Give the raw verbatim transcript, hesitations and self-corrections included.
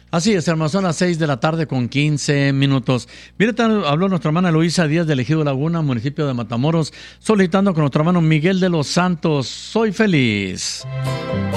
Así es, hermano, son las seis de la tarde con quince minutos. Mire, habló nuestra hermana Luisa Díaz del Ejido Laguna, municipio de Matamoros, solicitando con nuestro hermano Miguel de los Santos. Soy feliz.